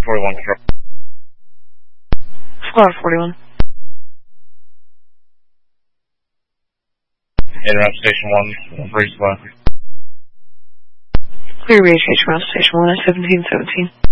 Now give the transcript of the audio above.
41 control. Squad 41. Interrupt station 1, free squad. Clear BHH around station 1 at 1717.